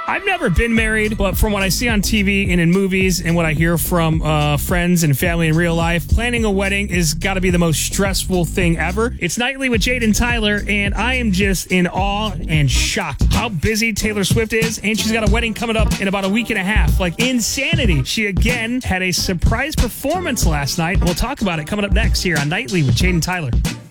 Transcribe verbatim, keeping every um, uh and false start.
I've never been married, but from what I see on T V and in movies and what I hear from uh, friends and family in real life, planning a wedding is got to be the most stressful thing ever. It's Nightly with Jade and Tyler, and I am just in awe and shocked how busy Taylor Swift is, and she's got a wedding coming up in about a week and a half. Like, insanity. She, again, had a surprise performance last night. We'll talk about it coming up next here on Nightly with Jade and Tyler.